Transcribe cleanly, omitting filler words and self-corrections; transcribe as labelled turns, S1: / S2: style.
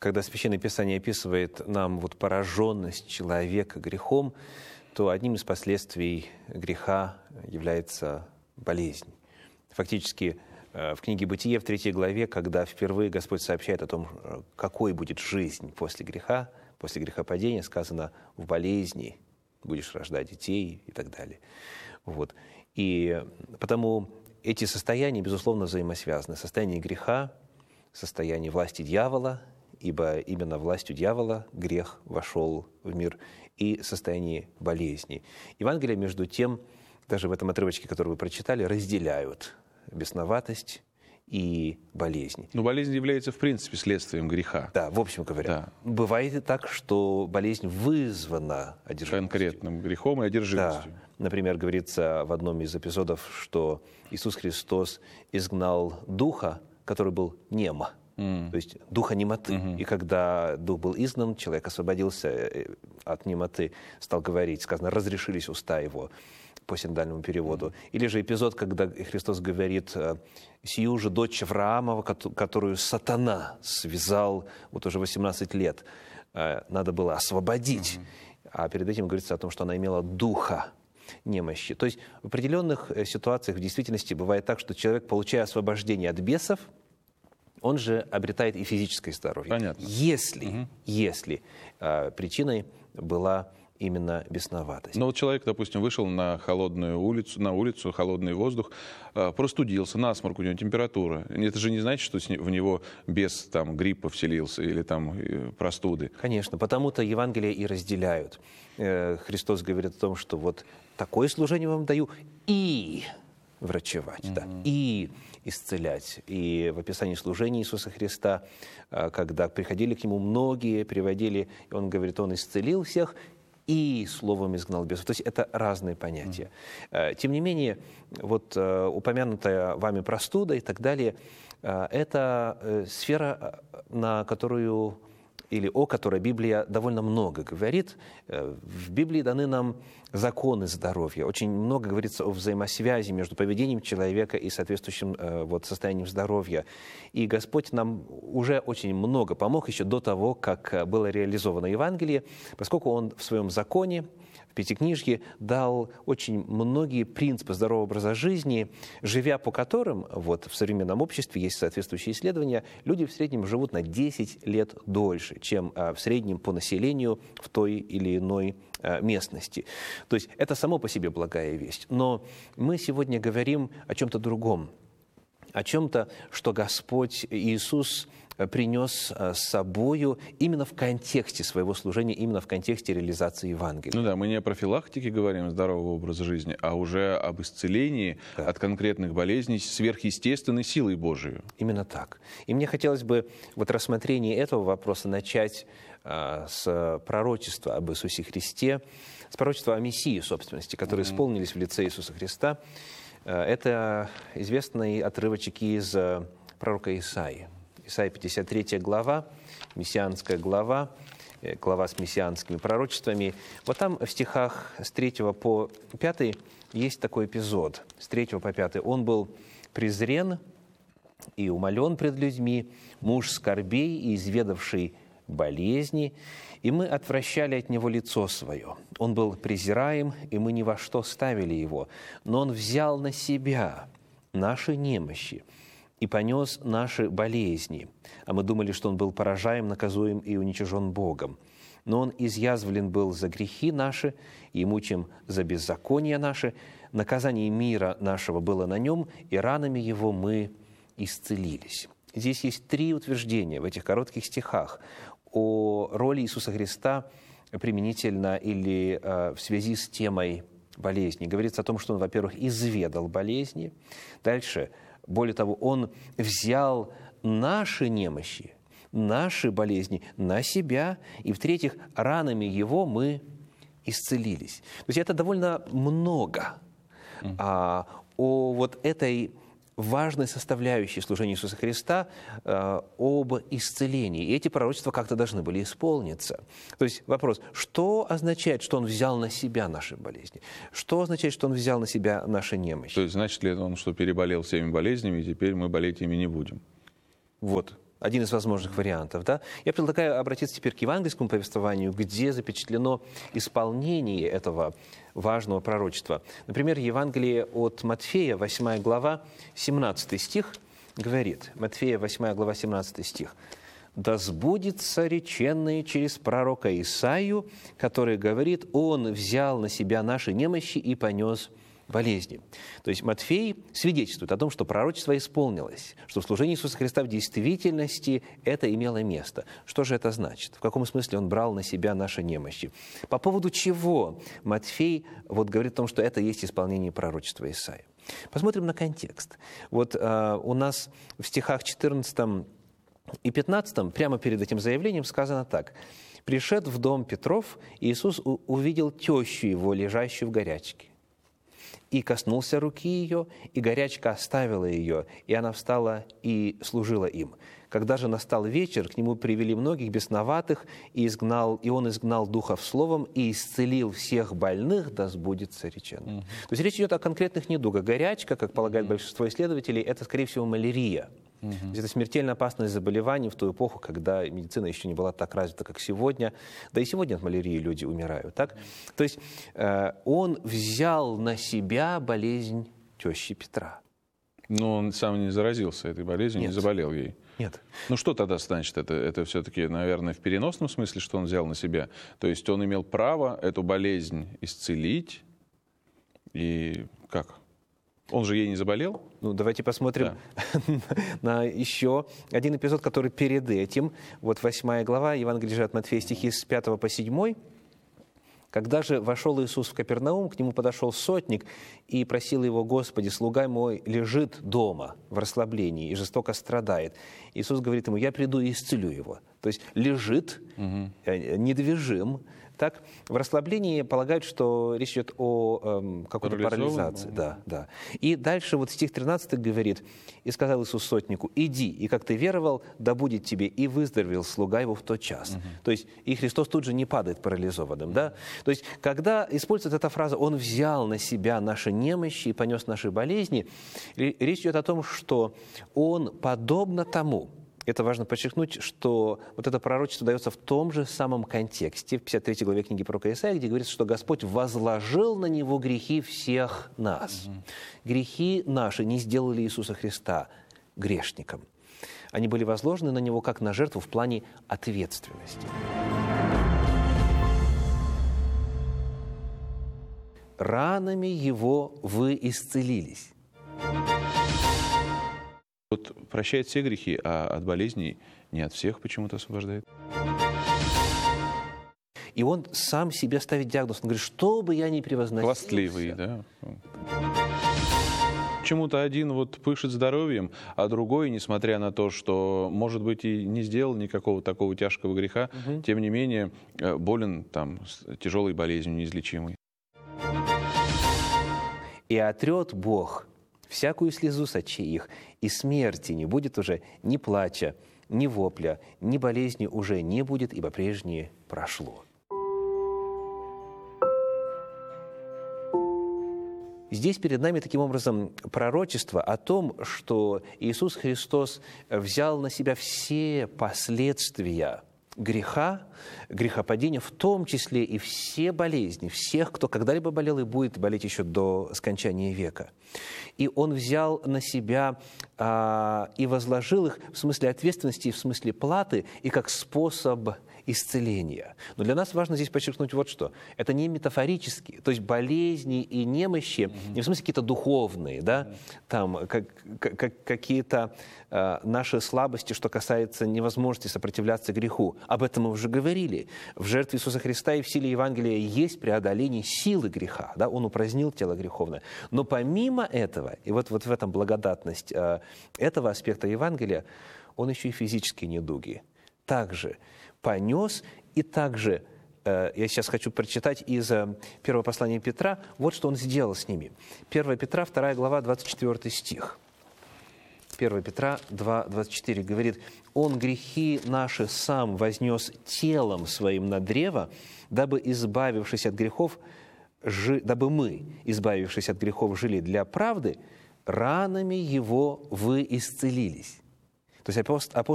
S1: когда Священное Писание описывает нам вот пораженность человека грехом, то одним из последствий греха является болезнь. Фактически, в книге «Бытие» в 3 главе, когда впервые Господь сообщает о том, какой будет жизнь после греха, после грехопадения, сказано «в болезни будешь рождать детей» и так далее. Вот. И потому эти состояния, безусловно, взаимосвязаны. Состояние греха, состояние власти дьявола, ибо именно властью дьявола грех вошел в мир, и состояние болезни. Евангелие, между тем, даже в этом отрывочке, который вы прочитали, разделяют бесноватость и болезнь.
S2: Но болезнь является, в принципе, следствием греха.
S1: Да, в общем говоря. Да. Бывает и так, что болезнь вызвана одержимостью.
S2: Конкретным грехом и одержимостью.
S1: Да. Например, говорится в одном из эпизодов, что Иисус Христос изгнал духа, который был нем. То есть духа немоты. И когда дух был изгнан, человек освободился от немоты, стал говорить, сказано, разрешились уста его, по синодальному переводу. Или же эпизод, когда Христос говорит, «Сию же дочь Авраамова, которую сатана связал вот уже 18 лет, надо было освободить». А перед этим говорится о том, что она имела духа немощи. То есть в определенных ситуациях в действительности бывает так, что человек, получая освобождение от бесов, он же обретает и физическое здоровье.
S2: Понятно.
S1: Если причиной была именно бесноватость.
S2: Но вот человек, допустим, вышел на улицу, холодный воздух, простудился, насморк, у него температура. Это же не значит, что в него бес гриппа вселился или простуды.
S1: Конечно, потому-то Евангелие и разделяют. Христос говорит о том, что вот такое служение вам даю и врачевать, и исцелять. И в описании служения Иисуса Христа, когда приходили к Нему многие, приводили, и Он говорит, Он исцелил всех, и словом изгнал бесов. То есть это разные понятия. Тем не менее, вот упомянутая вами простуда и так далее, это сфера, на которую или о которой Библия довольно много говорит. В Библии даны нам законы здоровья. Очень много говорится о взаимосвязи между поведением человека и соответствующим состоянием здоровья. И Господь нам уже очень много помог еще до того, как было реализовано Евангелие, поскольку Он в своем законе, в Пятикнижье, дал очень многие принципы здорового образа жизни, живя по которым в современном обществе, есть соответствующие исследования, люди в среднем живут на 10 лет дольше, чем в среднем по населению в той или иной местности. То есть это само по себе благая весть. Но мы сегодня говорим о чем-то другом, о чем-то, что Господь Иисус принес с собою именно в контексте своего служения, именно в контексте реализации Евангелия.
S2: Мы не о профилактике говорим здорового образа жизни, а уже об исцелении от конкретных болезней сверхъестественной силой Божией.
S1: Именно так. И мне хотелось бы рассмотрение этого вопроса начать с пророчества об Иисусе Христе, с пророчества о Мессии, собственности, которые исполнились в лице Иисуса Христа. Это известный отрывочек из пророка Исаии. Исаия 53 глава, мессианская глава с мессианскими пророчествами. Вот там в стихах с 3 по 5 есть такой эпизод. С 3 по 5. «Он был презрен и умолен пред людьми, муж скорбей и изведавший болезни, и мы отвращали от него лицо свое. Он был презираем, и мы ни во что ставили его, но он взял на себя наши немощи и понес наши болезни. А мы думали, что он был поражаем, наказуем и уничижен Богом. Но он изъязвлен был за грехи наши, и мучим за беззакония наши. Наказание мира нашего было на нем, и ранами его мы исцелились». Здесь есть 3 утверждения в этих коротких стихах о роли Иисуса Христа применительно или в связи с темой болезни. Говорится о том, что Он, во-первых, изведал болезни. Дальше, более того, Он взял наши немощи, наши болезни на себя. И, в-третьих, ранами Его мы исцелились. То есть это довольно много о этой важной составляющей служения Иисуса Христа об исцелении. И эти пророчества как-то должны были исполниться. То есть вопрос, что означает, что Он взял на себя наши болезни? Что означает, что Он взял на себя наши немощи?
S2: То есть значит ли это Он, что переболел всеми болезнями, и теперь мы болеть ими не будем?
S1: один из возможных вариантов. Да? Я предлагаю обратиться теперь к евангельскому повествованию, где запечатлено исполнение этого важного пророчества. Например, Евангелие от Матфея, 8 глава, 17 стих, говорит, Матфея, 8 глава, 17 стих, «Да сбудется реченное через пророка Исаию, который говорит, Он взял на себя наши немощи и понес болезни». То есть Матфей свидетельствует о том, что пророчество исполнилось, что в служении Иисуса Христа в действительности это имело место. Что же это значит? В каком смысле Он брал на себя наши немощи? По поводу чего Матфей говорит о том, что это есть исполнение пророчества Исаии? Посмотрим на контекст. У нас в стихах 14 и 15, прямо перед этим заявлением сказано так. «Пришед в дом Петров, Иисус увидел тещу его, лежащую в горячке. И коснулся руки ее, и горячка оставила ее, и она встала и служила им. Когда же настал вечер, к нему привели многих бесноватых, и он изгнал духов словом, и исцелил всех больных, да сбудется речено». То есть речь идет о конкретных недугах. Горячка, как полагает большинство исследователей, это, скорее всего, малярия. То есть это смертельно опасное заболевание в ту эпоху, когда медицина еще не была так развита, как сегодня. Да и сегодня от малярии люди умирают. Так? То есть он взял на себя болезнь тещи Петра.
S2: Но он сам не заразился этой болезнью, не заболел ей.
S1: Нет.
S2: Ну что тогда значит? Это все-таки, наверное, в переносном смысле, что он взял на себя? То есть он имел право эту болезнь исцелить? И как? Он же ей не заболел?
S1: Ну, давайте посмотрим на еще один эпизод, который перед этим. 8 глава, Евангелие же от Матфея, стихи с 5 по 7. «Когда же вошел Иисус в Капернаум, к нему подошел сотник и просил его: Господи, слуга мой лежит дома в расслаблении и жестоко страдает. Иисус говорит ему: я приду и исцелю его». То есть лежит, недвижим. Так, в расслаблении полагают, что речь идет о какой-то парализации. Да. И дальше стих 13 говорит: «И сказал Иисус сотнику: иди, и как ты веровал, да будет тебе, и выздоровел слуга его в тот час». То есть и Христос тут же не падает парализованным. Да? То есть когда используется эта фраза «Он взял на себя наши немощи и понес наши болезни», речь идет о том, что Он подобно тому. Это важно подчеркнуть, что это пророчество дается в том же самом контексте, в 53 главе книги пророка Исаии, где говорится, что Господь возложил на Него грехи всех нас. Грехи наши не сделали Иисуса Христа грешником. Они были возложены на Него как на жертву в плане ответственности. Ранами Его вы исцелились.
S2: Прощает все грехи, а от болезней не от всех почему-то освобождает.
S1: И он сам себе ставит диагноз. Он говорит: что бы я ни превозносился.
S2: Хвастливый, да. Почему-то один пышет здоровьем, а другой, несмотря на то, что, может быть, и не сделал никакого такого тяжкого греха, тем не менее болен с тяжелой болезнью неизлечимой.
S1: «И отрет Бог всякую слезу с очей их, и смерти не будет уже ни плача, ни вопля, ни болезни уже не будет, ибо прежнее прошло». Здесь перед нами, таким образом, пророчество о том, что Иисус Христос взял на себя все последствия греха, грехопадения, в том числе и все болезни, всех, кто когда-либо болел и будет болеть еще до скончания века. И Он взял на себя и возложил их в смысле ответственности, в смысле платы, и как способ исцеления. Но для нас важно здесь подчеркнуть что. Это не метафорические, то есть болезни и немощи, не в смысле какие-то духовные, какие-то наши слабости, что касается невозможности сопротивляться греху. Об этом мы уже говорили. В жертве Иисуса Христа и в силе Евангелия есть преодоление силы греха. Да? Он упразднил тело греховное. Но помимо этого, и вот в этом благодатность этого аспекта Евангелия, Он еще и физические недуги также понес, и также, я сейчас хочу прочитать из первого послания Петра, что он сделал с ними. 1 Петра, 2 глава, 24 стих. 1 Петра 2, 24 говорит: «Он грехи наши сам вознес телом своим на древо, дабы мы, избавившись от грехов, жили для правды, ранами Его вы исцелились». То есть апостол